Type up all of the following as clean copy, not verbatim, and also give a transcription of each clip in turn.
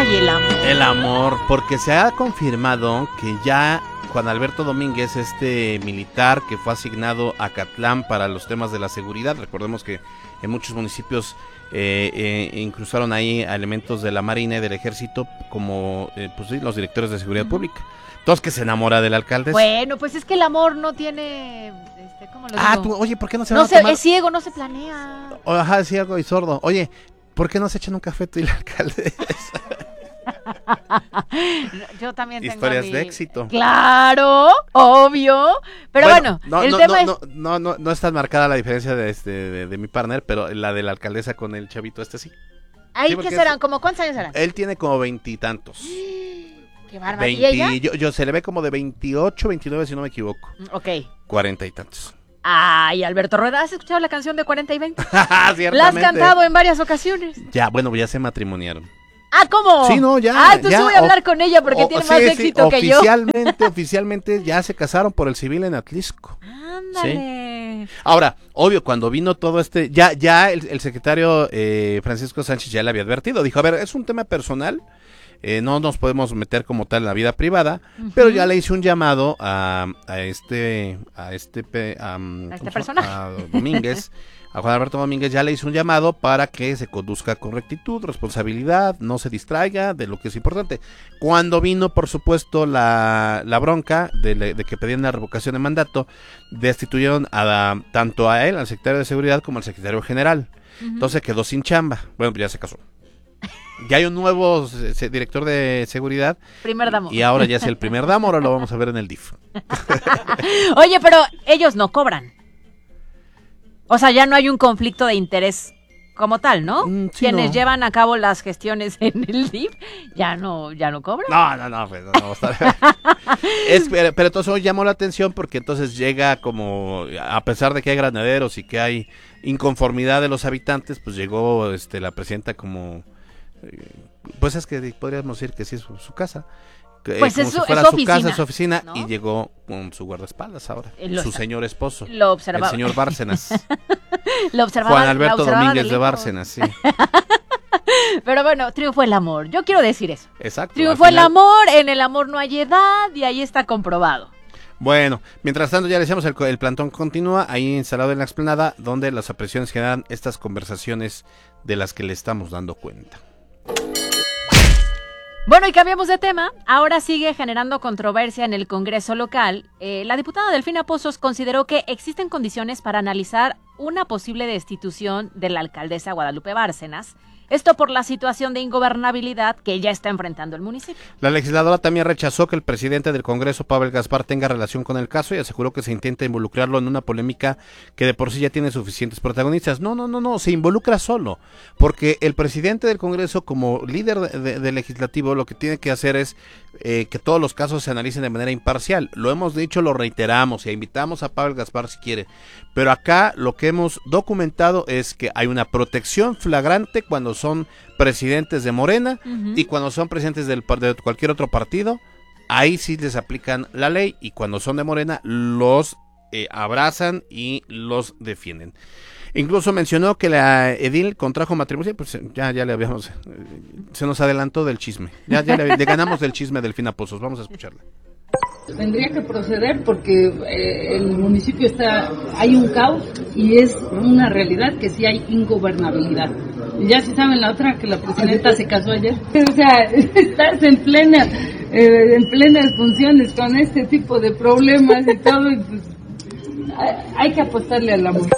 Ay, el amor. El amor, porque se ha confirmado que ya Juan Alberto Domínguez, este militar que fue asignado a Acatlán para los temas de la seguridad, recordemos que en muchos municipios incrustaron ahí a elementos de la Marina y del Ejército como pues sí, los directores de seguridad pública. Entonces, que se enamora del alcalde. Bueno, pues es que el amor no tiene, ¿cómo lo digo? Oye, ¿por qué no se no van a se, tomar? es ciego, no se planea. Ajá, es ciego y sordo. Oye, ¿por qué no se echan un café tú y la alcaldesa? Yo también tengo historias de éxito. Claro, obvio. Pero bueno, el tema es... No es tan marcada la diferencia de mi partner, pero la de la alcaldesa con el chavito sí. ¿Ahí qué serán? ¿Cómo cuántos años serán? Él tiene como 20 y tantos. Qué bárbaro. ¿Y ella? Yo se le ve como de 28, 29 si no me equivoco. Ok. 40 y tantos. Ay, Alberto Rueda, ¿has escuchado la canción de 40 y 20? Ciertamente. La has cantado en varias ocasiones. Ya, bueno, ya se matrimoniaron. Ah, ¿cómo? Sí, no, ya. Entonces voy a hablar con ella porque tiene más éxito que yo. Oficialmente ya se casaron por el civil en Atlisco. Ándale. ¿Sí? Ahora, obvio, cuando vino todo ya el secretario Francisco Sánchez ya le había advertido. Dijo, a ver, es un tema personal, no nos podemos meter como tal en la vida privada, pero ya le hice un llamado a este personaje. A Domínguez. A Juan Alberto Domínguez ya le hizo un llamado para que se conduzca con rectitud, responsabilidad, no se distraiga de lo que es importante. Cuando vino, por supuesto, la bronca de que pedían la revocación de mandato, destituyeron tanto a él, al secretario de Seguridad, como al secretario general. Entonces quedó sin chamba. Bueno, pues ya se casó. Ya hay un nuevo director de seguridad. Primer damo. Y ahora ya es el primer damo, ahora lo vamos a ver en el DIF. Oye, pero ellos no cobran. O sea, ya no hay un conflicto de interés como tal, ¿no? Sí, Quienes no. llevan a cabo las gestiones en el DIF ya no cobran. No, pues no está pero entonces hoy llamó la atención porque entonces llega como, a pesar de que hay granaderos y que hay inconformidad de los habitantes, pues llegó la presidenta como, pues es que podríamos decir que sí es su casa. Pues como es si su fuera su oficina, casa, su oficina, ¿no? Y llegó con su guardaespaldas ahora, su señor esposo, lo observaba. el señor Bárcenas. Lo observaba, Juan Alberto Domínguez de lejos. Bárcenas, sí. Pero bueno, triunfó el amor, yo quiero decir eso. Exacto. Triunfó el amor, en el amor no hay edad y ahí está comprobado. Bueno, mientras tanto ya le decíamos, el plantón continúa ahí instalado en la explanada, donde las apreciaciones generan estas conversaciones de las que le estamos dando cuenta. Bueno, y cambiamos de tema. Ahora sigue generando controversia en el Congreso local. La diputada Delfina Pozos consideró que existen condiciones para analizar una posible destitución de la alcaldesa Guadalupe Bárcenas. Esto por la situación de ingobernabilidad que ya está enfrentando el municipio. La legisladora también rechazó que el presidente del Congreso, Pavel Gaspar, tenga relación con el caso y aseguró que se intenta involucrarlo en una polémica que de por sí ya tiene suficientes protagonistas. No, se involucra solo, porque el presidente del Congreso, como líder del legislativo, lo que tiene que hacer es que todos los casos se analicen de manera imparcial. Lo hemos dicho, lo reiteramos y invitamos a Pavel Gaspar si quiere, pero acá lo que hemos documentado es que hay una protección flagrante cuando son presidentes de Morena y cuando son presidentes de cualquier otro partido, ahí sí les aplican la ley, y cuando son de Morena los abrazan y los defienden. Incluso mencionó que la edil contrajo matrimonio, pues ya le habíamos, se nos adelantó del chisme, ya le ganamos del chisme del Delfina Pozos, vamos a escucharla. Tendría que proceder porque el municipio hay un caos y es una realidad que sí hay ingobernabilidad. Ya se saben la otra, que la presidenta se casó ayer. O sea, estás en plenas funciones con este tipo de problemas y todo, y pues hay que apostarle al amor.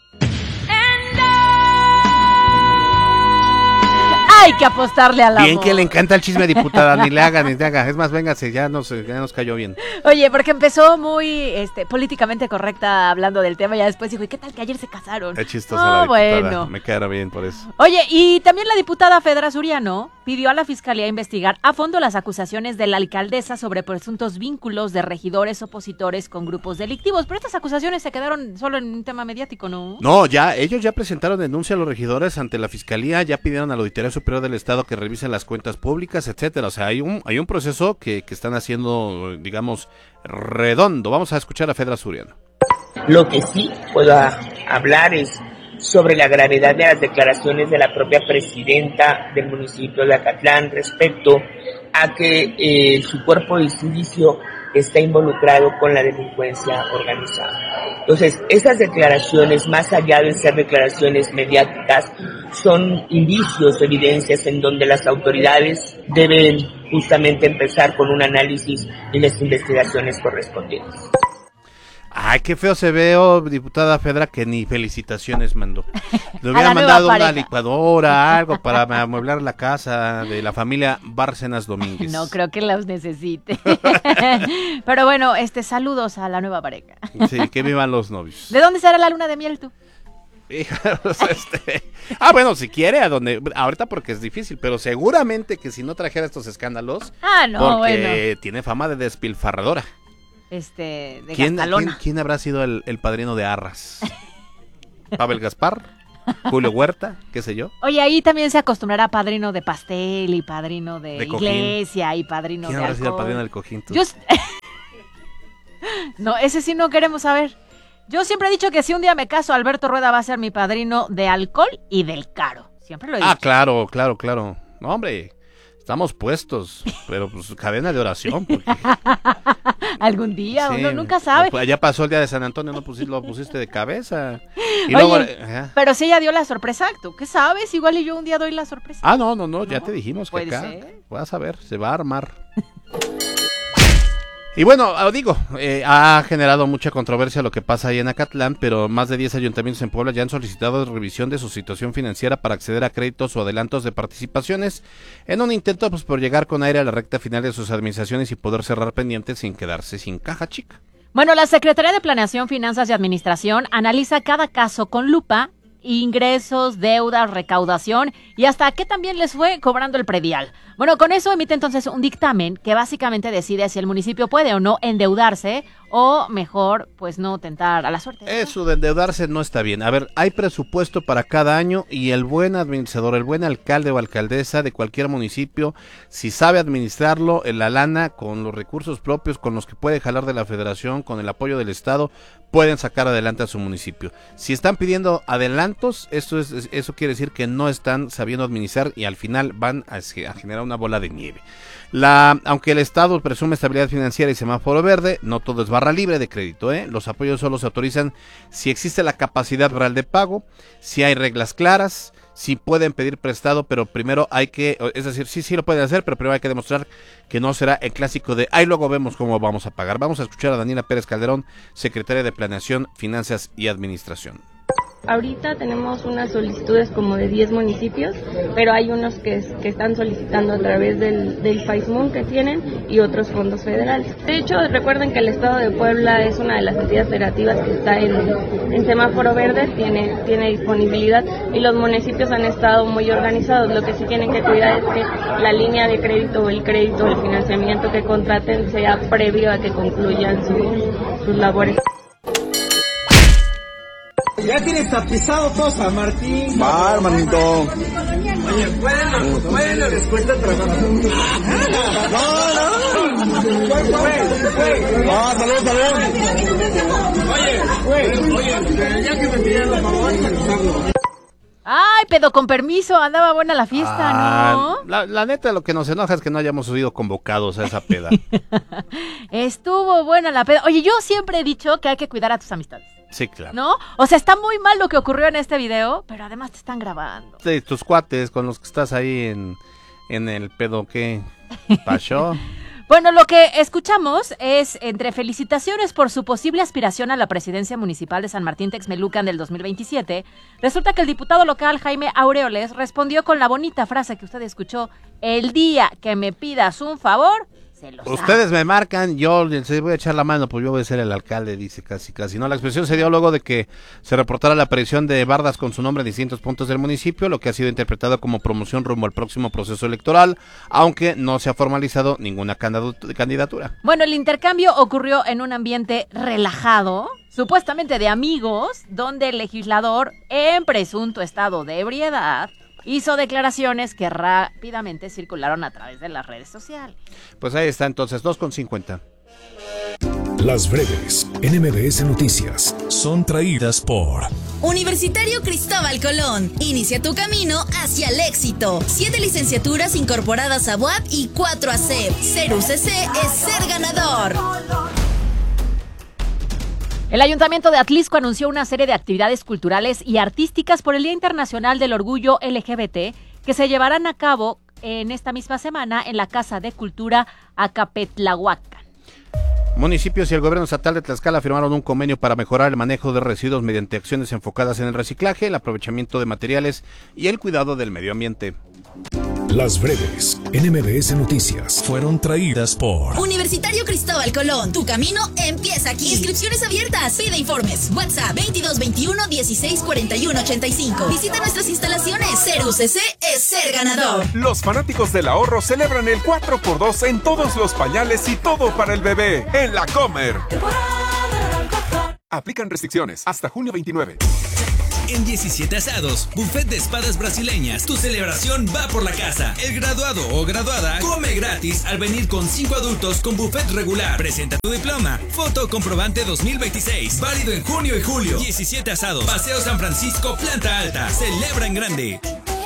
Hay que apostarle al amor. Bien que le encanta el chisme, diputada, ni le haga. Es más, véngase, ya nos cayó bien. Oye, porque empezó muy políticamente correcta hablando del tema, ya después dijo, ¿y qué tal que ayer se casaron? Es chistosa la diputada, bueno. Me queda bien por eso. Oye, y también la diputada Fedra Suriano pidió a la Fiscalía investigar a fondo las acusaciones de la alcaldesa sobre presuntos vínculos de regidores opositores con grupos delictivos, pero estas acusaciones se quedaron solo en un tema mediático, ¿no? No, ellos ya presentaron denuncia a los regidores ante la Fiscalía, ya pidieron a la Auditoría Superior del Estado que revise las cuentas públicas, etcétera. O sea, hay un proceso que están haciendo, digamos, redondo. Vamos a escuchar a Fedra Suriano. Lo que sí puedo hablar es sobre la gravedad de las declaraciones de la propia presidenta del municipio de Acatlán respecto a que su cuerpo de juicio está involucrado con la delincuencia organizada. Entonces, esas declaraciones, más allá de ser declaraciones mediáticas, son indicios, evidencias en donde las autoridades deben justamente empezar con un análisis y las investigaciones correspondientes. Ay, qué feo se ve, diputada Fedra, que ni felicitaciones mandó. Le hubiera A la nueva mandado una pareja. licuadora, algo para amueblar la casa de la familia Bárcenas Domínguez. No creo que los necesite. Pero bueno, saludos a la nueva pareja. Sí, que vivan los novios. ¿De dónde será la luna de miel tú? Híjoles, bueno, si quiere, ahorita porque es difícil, pero seguramente que si no trajera estos escándalos, Ah, no, porque bueno. tiene fama de despilfarradora. De Gastalona. ¿Quién habrá sido el padrino de Arras? ¿Pavel Gaspar? ¿Julio Huerta? ¿Qué sé yo? Oye, ahí también se acostumbrará padrino de pastel y padrino de cojín. iglesia y padrino ¿Quién de habrá sido el alcohol. padrino del cojín? Tú? No, ese sí no queremos saber. Yo siempre he dicho que si un día me caso, Alberto Rueda va a ser mi padrino de alcohol y del caro. Siempre lo he dicho. Ah, claro. No, hombre, estamos puestos, pero pues cadena de oración. Porque, Algún día, sí, uno nunca sabe. Ya pasó el día de San Antonio, lo pusiste de cabeza. Y Oye, luego, ajá. pero si ella dio la sorpresa, ¿tú qué sabes? Igual y yo un día doy la sorpresa. Ah, no, ya te dijimos que Puede acá, ser. vas a ver, se va a armar. Y bueno, ha generado mucha controversia lo que pasa ahí en Acatlán, pero más de 10 ayuntamientos en Puebla ya han solicitado revisión de su situación financiera para acceder a créditos o adelantos de participaciones en un intento por llegar con aire a la recta final de sus administraciones y poder cerrar pendientes sin quedarse sin caja chica. Bueno, la Secretaría de Planeación, Finanzas y Administración analiza cada caso con lupa, ingresos, deudas, recaudación y hasta qué también les fue cobrando el predial. Bueno, con eso emite entonces un dictamen que básicamente decide si el municipio puede o no endeudarse o mejor, pues no tentar a la suerte. Eso de endeudarse no está bien. A ver, hay presupuesto para cada año y el buen administrador, el buen alcalde o alcaldesa de cualquier municipio, si sabe administrarlo, en la lana, con los recursos propios, con los que puede jalar de la federación, con el apoyo del Estado, pueden sacar adelante a su municipio. Si están pidiendo adelantos, eso quiere decir que no están sabiendo administrar y al final van a generar una bola de nieve. Aunque el Estado presume estabilidad financiera y semáforo verde, no todo es barra libre de crédito, ¿eh? Los apoyos solo se autorizan si existe la capacidad real de pago, si hay reglas claras, si pueden pedir prestado, pero primero es decir, sí lo pueden hacer, pero primero hay que demostrar que no será el clásico de ahí luego vemos cómo vamos a pagar. Vamos a escuchar a Daniela Pérez Calderón, secretaria de Planeación, Finanzas y Administración. Ahorita tenemos unas solicitudes como de 10 municipios, pero hay unos que están solicitando a través del FAISMUN que tienen y otros fondos federales. De hecho, recuerden que el Estado de Puebla es una de las entidades federativas que está en semáforo verde, tiene disponibilidad y los municipios han estado muy organizados. Lo que sí tienen que cuidar es que la línea de crédito o el crédito o el financiamiento que contraten sea previo a que concluyan sus labores. Ya tienes tapizado todo San Martín. Va, hermanito. Oye, ¿pueden la descuenta trabajar? Ah, salud. Oye, ya que me pidieron los favores, Ay, pedo, con permiso, andaba buena la fiesta, ¿no? La neta, lo que nos enoja es que no hayamos sido convocados a esa peda. Estuvo buena la peda. Oye, yo siempre he dicho que hay que cuidar a tus amistades, Sí, claro. ¿no? O sea, está muy mal lo que ocurrió en este video, pero además te están grabando. Sí, tus cuates con los que estás ahí en el pedo, ¿qué pasó? Bueno, lo que escuchamos es, entre felicitaciones por su posible aspiración a la presidencia municipal de San Martín Texmelucan del 2027, resulta que el diputado local Jaime Aureoles respondió con la bonita frase que usted escuchó: el día que me pidas un favor, se lo sabe. Ustedes me marcan, yo les voy a echar la mano, pues yo voy a ser el alcalde, dice casi. No, la expresión se dio luego de que se reportara la aparición de bardas con su nombre en distintos puntos del municipio, lo que ha sido interpretado como promoción rumbo al próximo proceso electoral, aunque no se ha formalizado ninguna candidatura. Bueno, el intercambio ocurrió en un ambiente relajado, supuestamente de amigos, donde el legislador, en presunto estado de ebriedad, hizo declaraciones que rápidamente circularon a través de las redes sociales. Pues ahí está entonces, 2:50. Las breves en MBS Noticias son traídas por Universitario Cristóbal Colón. Inicia tu camino hacia el éxito. 7 licenciaturas incorporadas a UAP y 4 a CEP. Ser UCC es ser ganador. El Ayuntamiento de Atlixco anunció una serie de actividades culturales y artísticas por el Día Internacional del Orgullo LGBT que se llevarán a cabo en esta misma semana en la Casa de Cultura Acapetlahuaca. Municipios y el gobierno estatal de Tlaxcala firmaron un convenio para mejorar el manejo de residuos mediante acciones enfocadas en el reciclaje, el aprovechamiento de materiales y el cuidado del medio ambiente. Las breves en MBS Noticias fueron traídas por Universitario Cristóbal Colón. Tu camino empieza aquí. Inscripciones abiertas. Pide informes. WhatsApp 2221 16 41 85. Visita nuestras instalaciones. Ser UCC es ser ganador. Los fanáticos del ahorro celebran el 4x2 en todos los pañales y todo para el bebé en La Comer. Aplican restricciones hasta junio 29. En 17 Asados, buffet de espadas brasileñas, tu celebración va por la casa. El graduado o graduada come gratis al venir con 5 adultos con buffet regular. Presenta tu diploma. Foto comprobante 2026. Válido en junio y julio. 17 Asados, Paseo San Francisco, planta alta. Celebra en grande.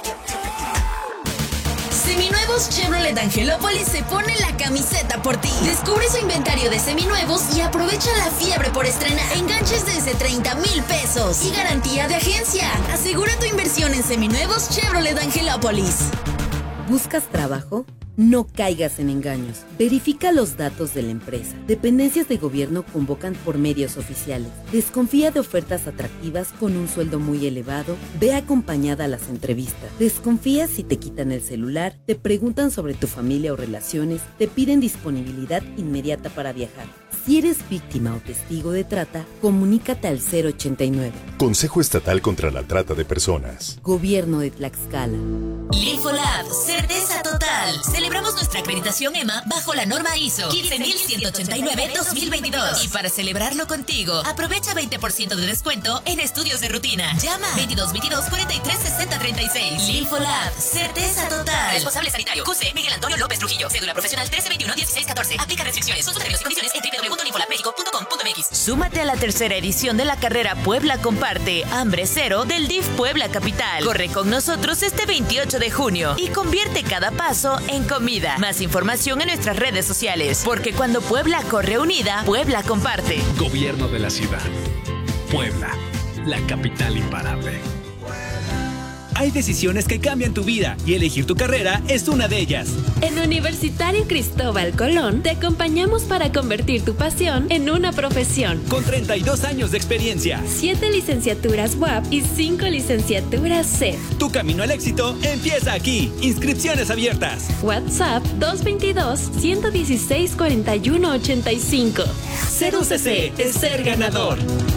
Seminuevos Chevrolet Angelópolis se pone la camiseta por ti. Descubre su inventario de seminuevos y aprovecha la fiebre por estrenar. Enganches desde 30,000 pesos y garantía de agencia. Asegura tu inversión en Seminuevos Chevrolet Angelópolis. ¿Buscas trabajo? No caigas en engaños. Verifica los datos de la empresa. Dependencias de gobierno convocan por medios oficiales. Desconfía de ofertas atractivas con un sueldo muy elevado. Ve acompañada a las entrevistas. Desconfía si te quitan el celular, te preguntan sobre tu familia o relaciones, te piden disponibilidad inmediata para viajar. Si eres víctima o testigo de trata, comunícate al 089. Consejo Estatal contra la Trata de Personas. Gobierno de Tlaxcala. Linfolab, certeza total. Celebramos nuestra acreditación EMA bajo la norma ISO 15189-2022. Y para celebrarlo contigo, aprovecha 20% de descuento en estudios de rutina. Llama 2222-436036. Linfolab, certeza total. Responsable sanitario, QC Miguel Antonio López Trujillo. Cédula profesional 1321-1614. Aplica restricciones. Consulta términos y condiciones en www.linfolabmexico.com.mx. Súmate a la tercera edición de la carrera Puebla Comparte, Hambre Cero del DIF Puebla Capital. Corre con nosotros este 28 de junio y convierte cada paso en comida. Más información en nuestras redes sociales, porque cuando Puebla corre unida, Puebla comparte. Gobierno de la ciudad. Puebla, la capital imparable. Hay decisiones que cambian tu vida y elegir tu carrera es una de ellas. En Universitario Cristóbal Colón te acompañamos para convertir tu pasión en una profesión. Con 32 años de experiencia, 7 licenciaturas UAP y 5 licenciaturas CEP. Tu camino al éxito empieza aquí. Inscripciones abiertas. WhatsApp 222-116-4185. Ser UCC es ser ganador.